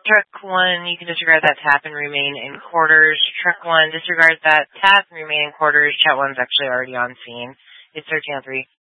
Truck 1, you can disregard that tap and remain in quarters. Truck 1, disregard that tap and remain in quarters. Chat 1's actually already on scene. It's searching on 3.